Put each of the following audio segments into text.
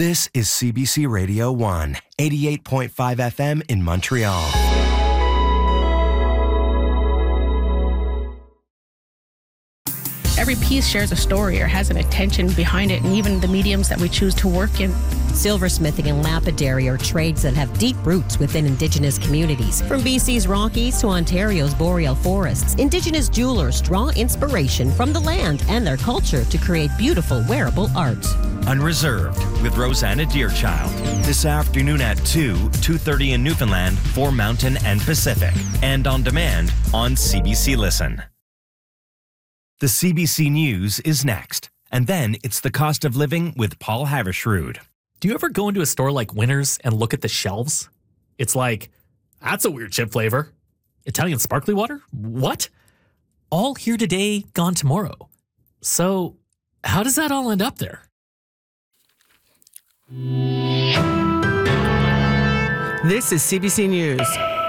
This is CBC Radio 1, 88.5 FM in Montreal. Every piece shares a story or has an intention behind it, and even the mediums that we choose to work in. Silversmithing and lapidary are trades that have deep roots within Indigenous communities. From BC's Rockies to Ontario's boreal forests, Indigenous jewelers draw inspiration from the land and their culture to create beautiful wearable art. Unreserved with Rosanna Deerchild. This afternoon at 2:30 in Newfoundland for Mountain and Pacific. And on demand on CBC Listen. The CBC News is next. And then it's the cost of living with Paul Havershrud. Do you ever go into a store like Winners and look at the shelves? It's like, that's a weird chip flavor. Italian sparkly water? What? All here today, gone tomorrow. So, how does that all end up there? This is CBC News.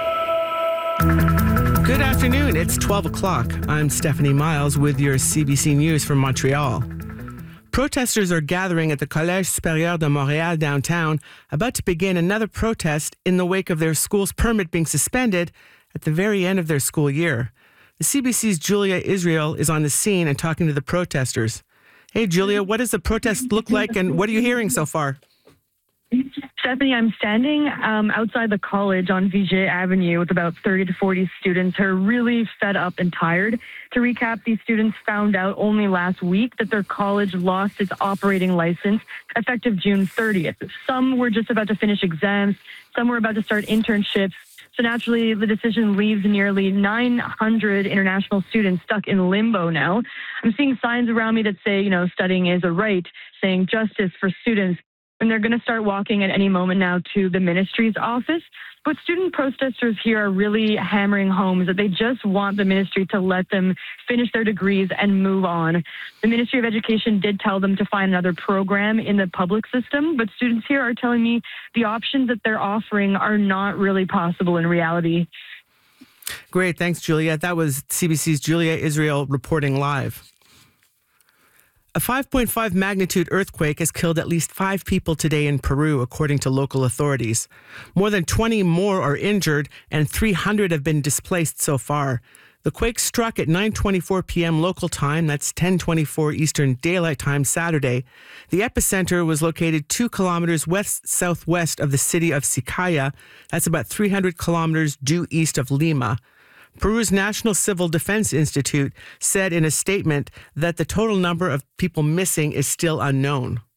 Good afternoon. It's 12 o'clock. I'm Stephanie Miles with your CBC News from Montreal. Protesters are gathering at the Collège Supérieur de Montréal downtown, about to begin another protest in the wake of their school's permit being suspended at the very end of their school year. The CBC's Julia Israel is on the scene and talking to the protesters. Hey, Julia, what does the protest look like and what are you hearing so far? Stephanie, I'm standing outside the college on Vigier Avenue with about 30 to 40 students who are really fed up and tired. To recap, these students found out only last week that their college lost its operating license effective June 30th. Some were just about to finish exams. Some were about to start internships. So naturally, the decision leaves nearly 900 international students stuck in limbo now. I'm seeing signs around me that say, studying is a right, saying justice for students. And they're going to start walking at any moment now to the ministry's office. But student protesters here are really hammering home that they just want the ministry to let them finish their degrees and move on. The Ministry of Education did tell them to find another program in the public system, but students here are telling me the options that they're offering are not really possible in reality. Great. Thanks, Julia. That was CBC's Julia Israel reporting live. A 5.5 magnitude earthquake has killed at least 5 people today in Peru, according to local authorities. More than 20 more are injured and 300 have been displaced so far. The quake struck at 9:24 p.m. local time, that's 10:24 Eastern Daylight Time Saturday. The epicenter was located 2 kilometers west-southwest of the city of Sicaya. That's about 300 kilometers due east of Lima. Peru's National Civil Defense Institute said in a statement that the total number of people missing is still unknown.